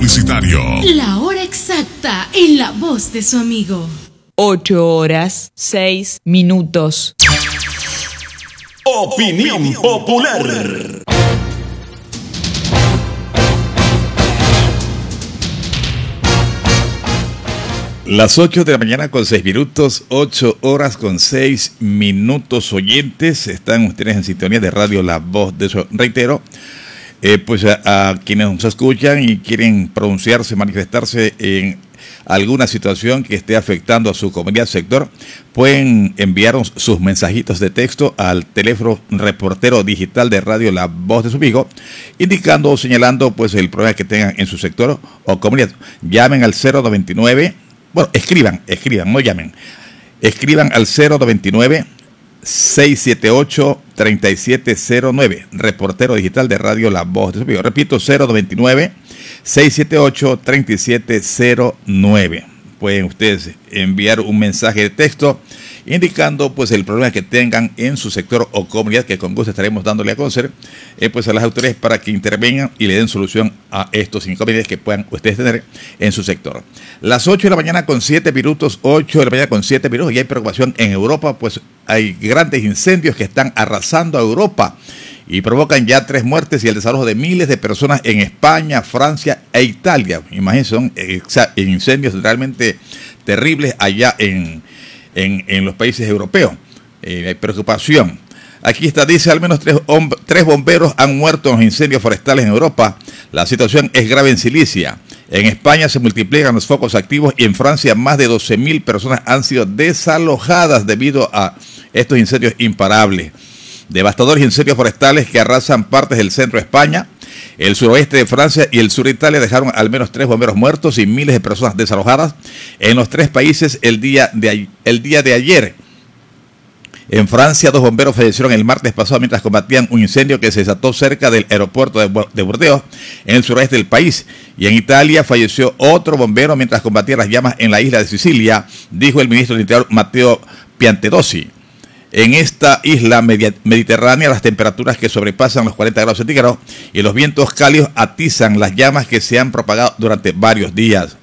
publicitario. La hora exacta en la voz de su amigo. 8:06. Opinión popular. Las 8 de la mañana con 6 minutos, 8 horas con 6 minutos, oyentes. Están ustedes en sintonía de Radio La Voz de su... Reitero, pues a quienes nos escuchan y quieren pronunciarse, manifestarse en alguna situación que esté afectando a su comunidad, sector, pueden enviarnos sus mensajitos de texto al teléfono reportero digital de Radio La Voz de su amigo, indicando o señalando pues el problema que tengan en su sector o comunidad. Llamen al 099, bueno, escriban, no llamen. Escriban al 099-678-3709, reportero digital de Radio La Voz de su amigo. Repito, 099-678-3709. Pueden ustedes enviar un mensaje de texto indicando pues el problema que tengan en su sector o comunidad, que con gusto estaremos dándole a conocer pues a las autoridades para que intervengan y le den solución a estos inconvenientes que puedan ustedes tener en su sector. Las 8 de la mañana con 7 minutos, 8 de la mañana con 7 minutos, y hay preocupación en Europa, pues hay grandes incendios que están arrasando a Europa y provocan ya 3 muertes y el desalojo de miles de personas en España, Francia e Italia. Imagínense, son incendios realmente terribles allá en los países europeos. Hay preocupación. Aquí está, dice, al menos 3 bomberos han muerto en los incendios forestales en Europa. La situación es grave en Sicilia. En España se multiplican los focos activos y en Francia más de 12.000 personas han sido desalojadas debido a estos incendios imparables. Devastadores incendios forestales que arrasan partes del centro de España, el suroeste de Francia y el sur de Italia dejaron al menos 3 bomberos muertos y miles de personas desalojadas en los 3 países el día de ayer. En Francia, 2 bomberos fallecieron el martes pasado mientras combatían un incendio que se desató cerca del aeropuerto de Burdeos, en el suroeste del país. Y en Italia falleció otro bombero mientras combatía las llamas en la isla de Sicilia, dijo el ministro del Interior Matteo Piantedosi. En esta isla mediterránea, las temperaturas que sobrepasan los 40 grados centígrados y los vientos cálidos atizan las llamas que se han propagado durante varios días.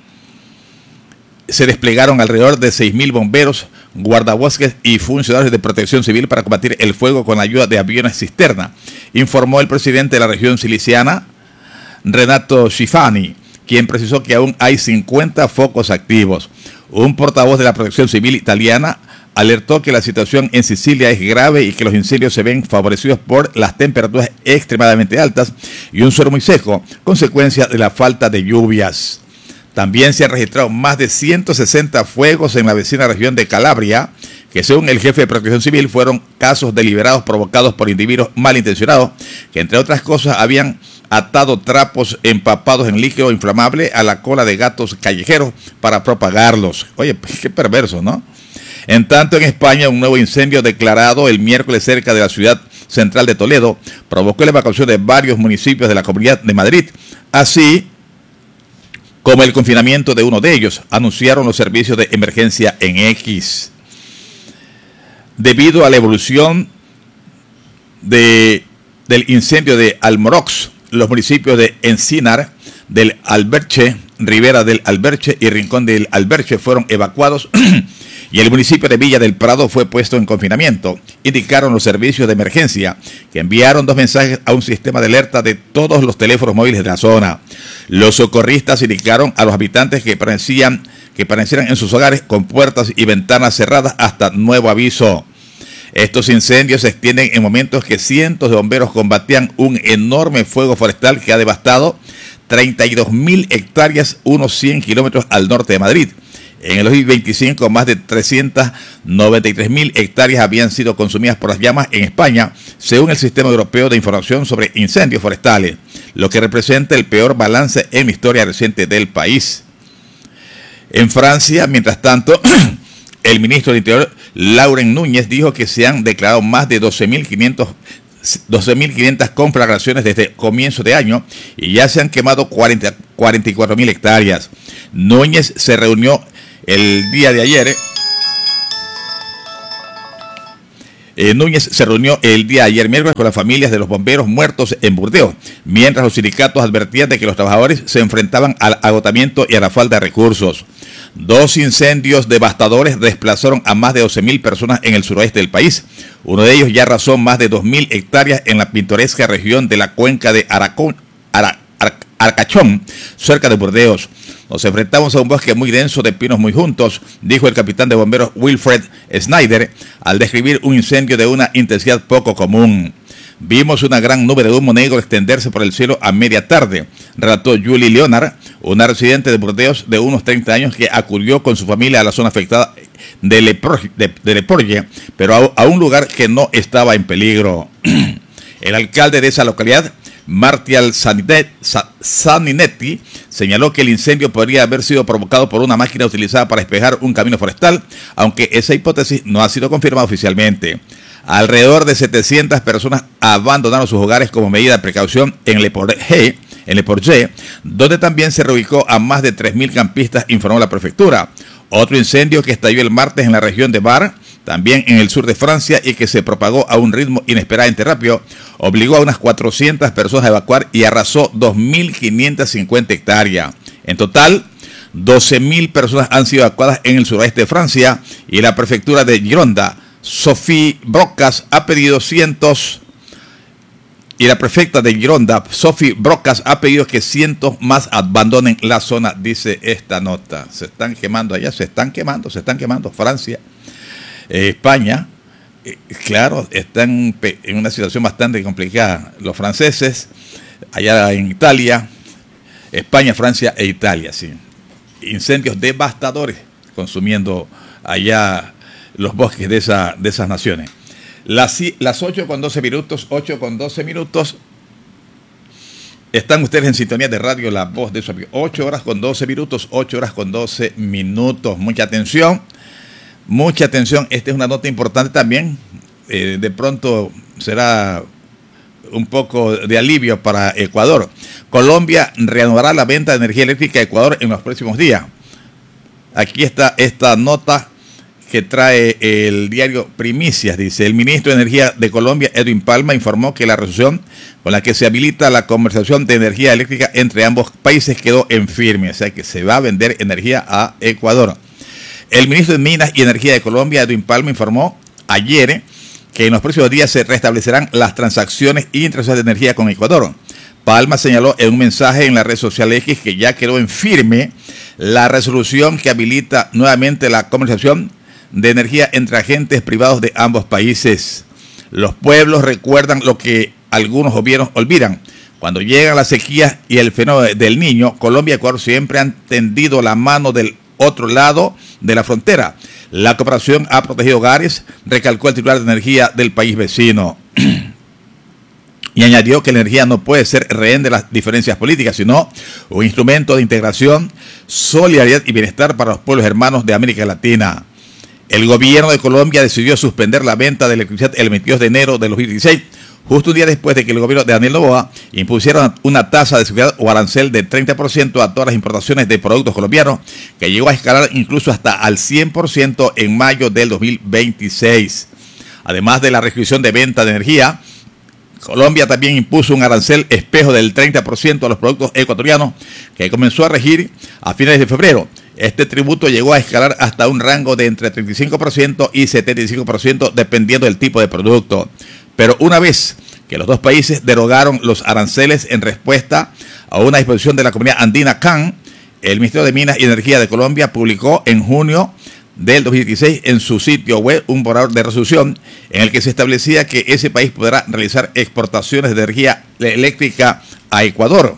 Se desplegaron alrededor de 6.000 bomberos, guardabosques y funcionarios de protección civil para combatir el fuego con la ayuda de aviones cisterna, informó el presidente de la región siciliana, Renato Schifani, quien precisó que aún hay 50 focos activos. Un portavoz de la protección civil italiana alertó que la situación en Sicilia es grave y que los incendios se ven favorecidos por las temperaturas extremadamente altas y un suelo muy seco, consecuencia de la falta de lluvias. También se han registrado más de 160 fuegos en la vecina región de Calabria, que según el jefe de protección civil fueron casos deliberados provocados por individuos malintencionados, que entre otras cosas habían atado trapos empapados en líquido inflamable a la cola de gatos callejeros para propagarlos. Oye, qué perverso, ¿no? En tanto, en España, un nuevo incendio declarado el miércoles cerca de la ciudad central de Toledo provocó la evacuación de varios municipios de la Comunidad de Madrid, así como el confinamiento de uno de ellos, anunciaron los servicios de emergencia en X. Debido a la evolución del incendio de Almorox, los municipios de Encinar, del Alberche, Ribera del Alberche y Rincón del Alberche fueron evacuados y el municipio de Villa del Prado fue puesto en confinamiento, indicaron los servicios de emergencia, que enviaron 2 mensajes a un sistema de alerta de todos los teléfonos móviles de la zona. Los socorristas indicaron a los habitantes que permanecieran en sus hogares con puertas y ventanas cerradas hasta nuevo aviso. Estos incendios se extienden en momentos que cientos de bomberos combatían un enorme fuego forestal que ha devastado 32.000 hectáreas, unos 100 kilómetros al norte de Madrid. En el 2025, más de 393.000 hectáreas habían sido consumidas por las llamas en España, según el Sistema Europeo de Información sobre Incendios Forestales, lo que representa el peor balance en la historia reciente del país. En Francia, mientras tanto, el ministro del Interior, Laurent Núñez, dijo que se han declarado más de 12.500 conflagraciones desde comienzo de año y ya se han quemado 44.000 hectáreas. Núñez se reunió el día de ayer Núñez se reunió el día de ayer miércoles con las familias de los bomberos muertos en Burdeos, mientras los sindicatos advertían de que los trabajadores se enfrentaban al agotamiento y a la falta de recursos. 2 incendios devastadores desplazaron a más de 12.000 personas en el suroeste del país. Uno de ellos ya arrasó más de 2.000 hectáreas en la pintoresca región de la cuenca de Arcachón, cerca de Burdeos. Nos enfrentamos a un bosque muy denso de pinos muy juntos, dijo el capitán de bomberos Wilfred Snyder al describir un incendio de una intensidad poco común. Vimos una gran nube de humo negro extenderse por el cielo a media tarde, relató Julie Leonard, una residente de Burdeos de unos 30 años que acudió con su familia a la zona afectada de Le Porge, pero a un lugar que no estaba en peligro. El alcalde de esa localidad, Martial Saninetti, señaló que el incendio podría haber sido provocado por una máquina utilizada para despejar un camino forestal, aunque esa hipótesis no ha sido confirmada oficialmente. Alrededor de 700 personas abandonaron sus hogares como medida de precaución en Le Porge, donde también se reubicó a más de 3.000 campistas, informó la prefectura. Otro incendio que estalló el martes en la región de Var, también en el sur de Francia, y que se propagó a un ritmo inesperadamente rápido, obligó a unas 400 personas a evacuar y arrasó 2.550 hectáreas. En total, 12.000 personas han sido evacuadas en el suroeste de Francia, y la prefectura de Gironda, Sophie Brocas, ha pedido que cientos más abandonen la zona, dice esta nota. Se están quemando allá, se están quemando. Francia, España, claro, están en una situación bastante complicada. Los franceses, allá en Italia, España, Francia e Italia, sí. Incendios devastadores consumiendo allá los bosques de esas naciones. Las 8:12 minutos. Están ustedes en sintonía de radio La Voz de su amigo. 8:12 minutos. Mucha atención. Esta es una nota importante también. De pronto será un poco de alivio para Ecuador. Colombia reanudará la venta de energía eléctrica a Ecuador en los próximos días. Aquí está esta nota que trae el diario Primicias. Dice: el ministro de Energía de Colombia, Edwin Palma, informó que la resolución con la que se habilita la comercialización de energía eléctrica entre ambos países quedó en firme, o sea que se va a vender energía a Ecuador. El ministro de Minas y Energía de Colombia, Edwin Palma, informó ayer que en los próximos días se restablecerán las transacciones y transacciones de energía con Ecuador. Palma señaló en un mensaje en la red social X que ya quedó en firme la resolución que habilita nuevamente la comercialización de energía entre agentes privados de ambos países. Los pueblos recuerdan lo que algunos gobiernos olvidan. Cuando llegan las sequías y el fenómeno del Niño, Colombia y Ecuador siempre han tendido la mano del otro lado de la frontera. La cooperación ha protegido hogares, recalcó el titular de energía del país vecino. Y añadió que la energía no puede ser rehén de las diferencias políticas, sino un instrumento de integración, solidaridad y bienestar para los pueblos hermanos de América Latina. El gobierno de Colombia decidió suspender la venta de electricidad el 22 de enero de 2016, justo un día después de que el gobierno de Daniel Noboa impusiera una tasa de seguridad o arancel de 30% a todas las importaciones de productos colombianos, que llegó a escalar incluso hasta al 100% en mayo del 2026. Además de la restricción de venta de energía, Colombia también impuso un arancel espejo del 30% a los productos ecuatorianos, que comenzó a regir a finales de febrero. Este tributo llegó a escalar hasta un rango de entre 35% y 75% dependiendo del tipo de producto. Pero una vez que los dos países derogaron los aranceles en respuesta a una disposición de la Comunidad Andina CAN, el Ministerio de Minas y Energía de Colombia publicó en junio del 2016 en su sitio web un borrador de resolución en el que se establecía que ese país podrá realizar exportaciones de energía eléctrica a Ecuador.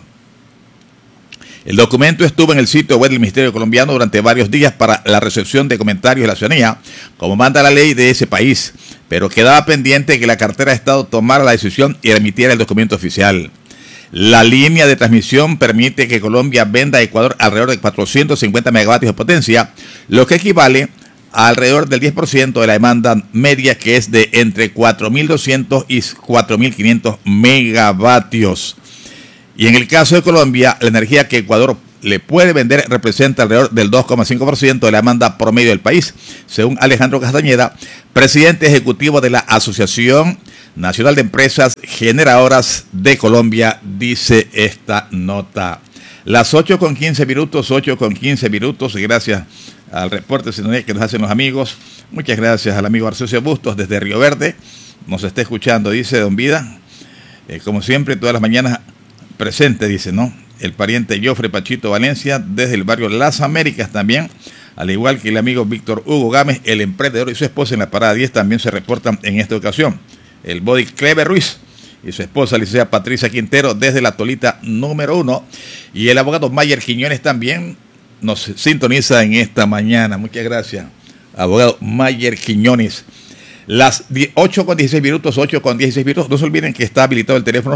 El documento estuvo en el sitio web del Ministerio colombiano durante varios días para la recepción de comentarios de la ciudadanía, como manda la ley de ese país, pero quedaba pendiente que la cartera de Estado tomara la decisión y remitiera el documento oficial. La línea de transmisión permite que Colombia venda a Ecuador alrededor de 450 megavatios de potencia, lo que equivale a alrededor del 10% de la demanda media, que es de entre 4.200 y 4.500 megavatios. Y en el caso de Colombia, la energía que Ecuador le puede vender representa alrededor del 2,5% de la demanda promedio del país, según Alejandro Castañeda, presidente ejecutivo de la Asociación Nacional de Empresas Generadoras de Colombia, dice esta nota. Las 8:15 minutos, gracias al reporte que nos hacen los amigos. Muchas gracias al amigo Arcesio Bustos desde Río Verde, nos está escuchando, dice Don Vida, como siempre, todas las mañanas presente, dice, ¿no? El pariente Jofre Pachito Valencia, desde el barrio Las Américas también, al igual que el amigo Víctor Hugo Gámez, el emprendedor y su esposa en la parada 10 también se reportan en esta ocasión. El Body Clever Ruiz y su esposa, licenciada Patricia Quintero, desde la Tolita número 1. Y el abogado Mayer Quiñones también nos sintoniza en esta mañana. Muchas gracias, abogado Mayer Quiñones. Las 8:16 minutos, 8:16 minutos. No se olviden que está habilitado el teléfono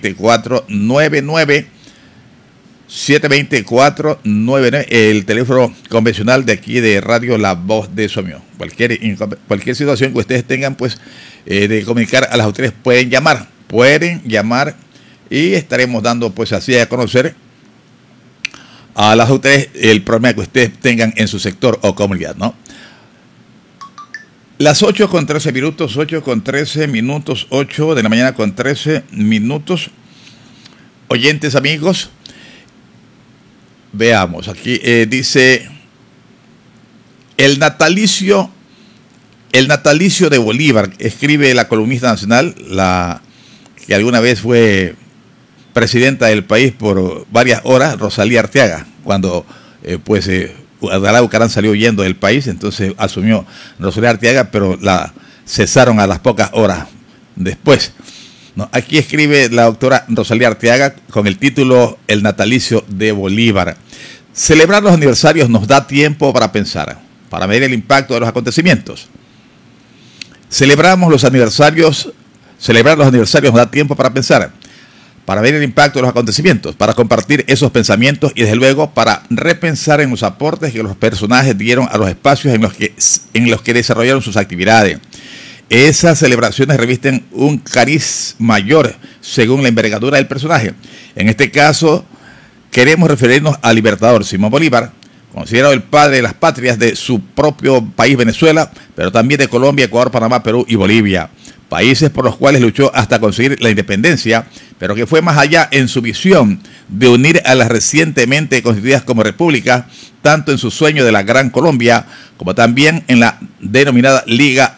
724-99, el teléfono convencional de aquí de Radio La Voz de su amigo. Cualquier situación que ustedes tengan, pues, de comunicar a las autoridades, pueden llamar y estaremos dando, pues, así a conocer a las autoridades el problema que ustedes tengan en su sector o comunidad, ¿no? Las 8:13 minutos, 8:13 minutos, 8 de la mañana con 13 minutos. Oyentes, amigos, veamos, aquí dice, el natalicio de Bolívar, escribe la columnista nacional, la que alguna vez fue presidenta del país por varias horas, Rosalía Arteaga, cuando Abdalá Bucaram salió huyendo del país, entonces asumió Rosalía Arteaga, pero la cesaron a las pocas horas después. No, aquí escribe la doctora Rosalía Arteaga con el título El natalicio de Bolívar. Celebrar los aniversarios nos da tiempo para pensar, para medir el impacto de los acontecimientos. Celebrar los aniversarios nos da tiempo para pensar, para ver el impacto de los acontecimientos, para compartir esos pensamientos y desde luego para repensar en los aportes que los personajes dieron a los espacios en los que desarrollaron sus actividades. Esas celebraciones revisten un cariz mayor según la envergadura del personaje. En este caso, queremos referirnos al libertador Simón Bolívar, considerado el padre de las patrias de su propio país Venezuela, pero también de Colombia, Ecuador, Panamá, Perú y Bolivia. Países por los cuales luchó hasta conseguir la independencia, pero que fue más allá en su visión de unir a las recientemente constituidas como repúblicas, tanto en su sueño de la Gran Colombia, como también en la denominada Liga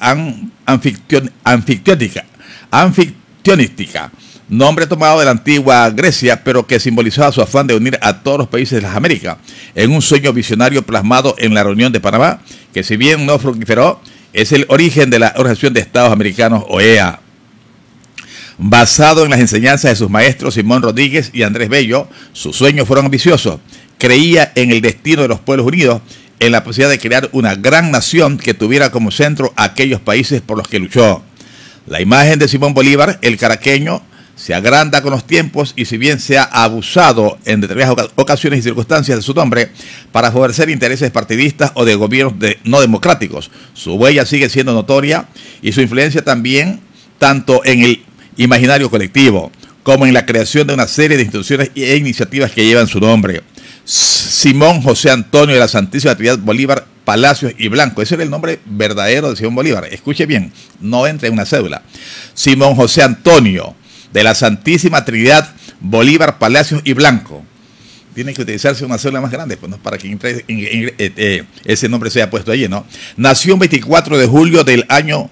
Anfictionística, nombre tomado de la antigua Grecia, pero que simbolizaba su afán de unir a todos los países de las Américas, en un sueño visionario plasmado en la reunión de Panamá, que si bien no fructiferó, es el origen de la Organización de Estados Americanos, OEA. Basado en las enseñanzas de sus maestros Simón Rodríguez y Andrés Bello, sus sueños fueron ambiciosos. Creía en el destino de los pueblos unidos, en la posibilidad de crear una gran nación que tuviera como centro aquellos países por los que luchó. La imagen de Simón Bolívar, el caraqueño, se agranda con los tiempos y si bien se ha abusado en determinadas ocasiones y circunstancias de su nombre para favorecer intereses partidistas o de gobiernos no democráticos, su huella sigue siendo notoria y su influencia también, tanto en el imaginario colectivo como en la creación de una serie de instituciones e iniciativas que llevan su nombre. Simón José Antonio de la Santísima Trinidad Bolívar Palacios y Blanco, ese era el nombre verdadero de Simón Bolívar, escuche bien, no entre en una cédula. Simón José Antonio de la Santísima Trinidad Bolívar Palacios y Blanco. Tiene que utilizarse una cédula más grande, pues, ¿no? Para que ese nombre sea puesto allí, ¿no? Nació el 24 de julio del año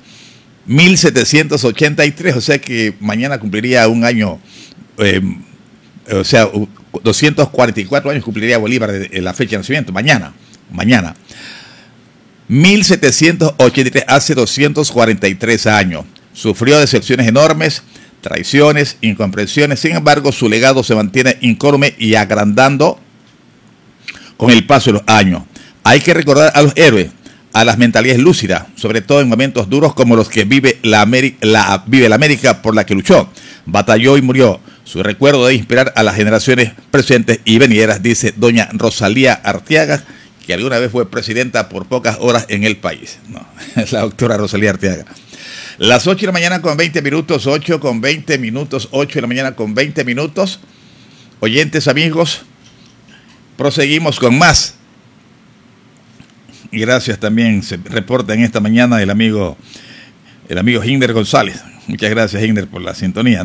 1783, o sea que mañana cumpliría un año, 244 años cumpliría Bolívar de la fecha de nacimiento, mañana. 1783, hace 243 años. Sufrió decepciones enormes, traiciones, incomprensiones, sin embargo su legado se mantiene incólume y agrandando con el paso de los años. Hay que recordar a los héroes, a las mentalidades lúcidas, sobre todo en momentos duros como los que vive la América por la que luchó, batalló y murió. Su recuerdo debe inspirar a las generaciones presentes y venideras, dice doña Rosalía Arteaga, que alguna vez fue presidenta por pocas horas en el país. No, es la doctora Rosalía Arteaga. Las 8 de la mañana con 20 minutos, 8 de la mañana con 20 minutos. Oyentes, amigos, Proseguimos con más. Y gracias también, se reporta en esta mañana el amigo Hinder González. Muchas gracias, Hinder, por la sintonía.